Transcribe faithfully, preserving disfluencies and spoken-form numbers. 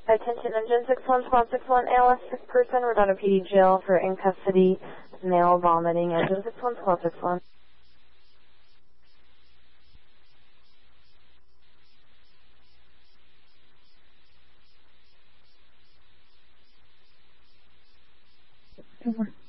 Attention, engine six one, squad six one, A L S sick person, Redondo P D jail for in custody, male vomiting, engine six one, squad six one. Over.